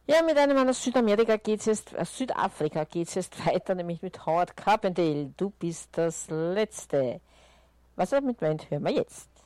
Ja, mit einem aus Südamerika geht's jetzt, aus Südafrika geht es jetzt weiter, nämlich mit Howard Carpendale. Du bist das Letzte. Was er mit meint, hören wir jetzt.